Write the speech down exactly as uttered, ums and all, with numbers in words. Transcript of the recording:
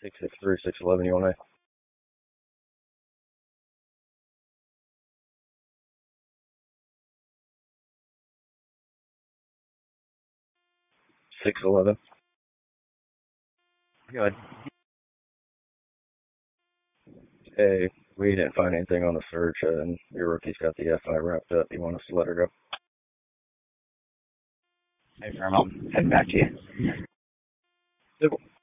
six six three, six eleven, you want to? six eleven. Good. Hey, we didn't find anything on the search, uh, and your rookie's got the F I wrapped up. You want us to let her go? Hey, Firm, I'll head back to you. Yep.